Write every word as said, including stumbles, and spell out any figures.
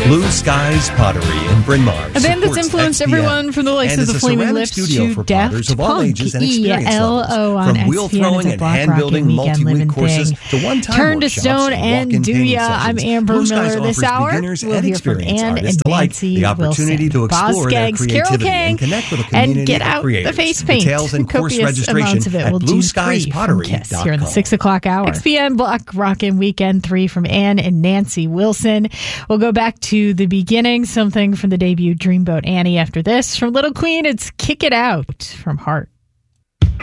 Blue Skies Pottery in Bryn Mawr. A band that's supports influenced X P M everyone from the likes and of is the a Flaming ceramic Lips studio to for potters Daft of all Punk. ages and E experience L O levels. on From wheel X P M throwing is a and Black hand Rock building and multi-week Weekend courses living to one-time Turn to workshops Stone and and walk-in Do painting Ya. I'm sessions. Amber Blue Skies Miller. This offers hour, beginners we'll and hear from experienced Ann artists and alike Nancy the opportunity Wilson. to explore Boz their Scaggs, Carol creativity Kang, and connect with a and community get of out creators. the face paint. Details and course Copious registration amounts of it at will do blue free skies from pottery Kiss dot here in the com. six o'clock hour. X P M Black Rockin' Weekend three from Ann and Nancy Wilson. We'll go back to the beginning, something from the debut Dreamboat Annie after this. From Little Queen, it's Kick It Out from Heart.